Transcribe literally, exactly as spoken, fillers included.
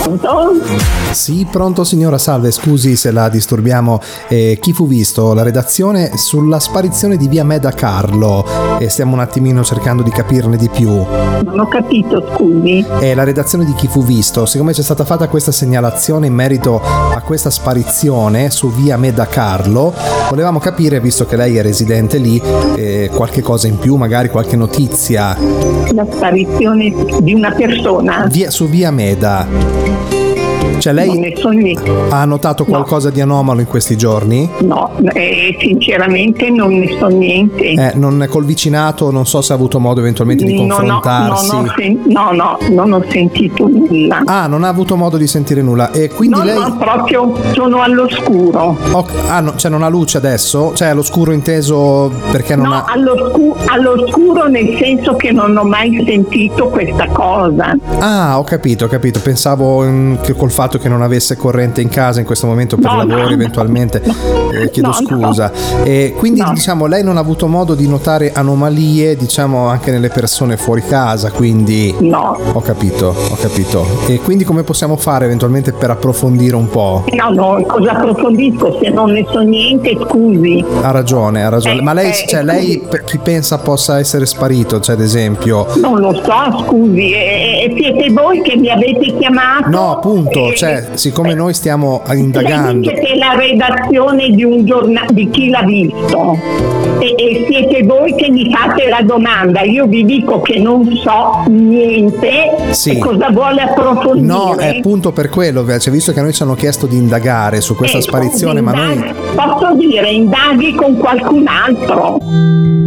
Pronto? Sì, pronto signora, salve, scusi se la disturbiamo. Eh, chi fu visto? La redazione sulla sparizione di via Meda Carlo e stiamo un attimino cercando di capirne di più. Non ho capito, scusi. È la redazione di Chi fu visto. Siccome c'è stata fatta questa segnalazione in merito a questa sparizione su via Meda Carlo, volevamo capire, visto che lei è residente lì, eh, qualche cosa in più, magari qualche notizia. La sparizione di una persona? Via, su via Meda. Cioè lei Non ne so niente. ha notato qualcosa no. di anomalo in questi giorni? No, eh, sinceramente non ne so niente. Eh, non, col vicinato non so se ha avuto modo eventualmente di confrontarsi. No, no, no, sen- no, no, non ho sentito nulla. Ah, non ha avuto modo di sentire nulla. E quindi no, lei... no, proprio sono all'oscuro. Oh, ah, no, cioè non ha luce adesso? Cioè all'oscuro inteso perché non no, ha... all'oscuro, all'oscuro nel senso che non ho mai sentito questa cosa. Ah, ho capito, ho capito. Pensavo um, che col fatto che non avesse corrente in casa in questo momento per no, lavoro no, eventualmente, no, eh, chiedo no, scusa. No. E quindi no. diciamo lei non ha avuto modo di notare anomalie, diciamo, anche nelle persone fuori casa, quindi... No. Ho capito, ho capito. E quindi come possiamo fare eventualmente per approfondire un po'? No, no, cosa approfondisco se non ne so niente, scusi. Ha ragione, ha ragione. Eh, Ma lei, eh, cioè lei, per chi pensa possa essere sparito, cioè ad esempio... Non lo so, scusi, e, e siete voi che mi avete chiamato? No, appunto, e, cioè, siccome noi stiamo indagando... Lei dice che è la redazione di un giornale, di Chi l'ha visto, e, e siete voi che mi fate la domanda, io vi dico che non so niente, sì. E cosa vuole approfondire? No, è appunto per quello, cioè, visto che noi ci hanno chiesto di indagare su questa ecco, sparizione, indag- ma noi... Posso dire, indaghi con qualcun altro.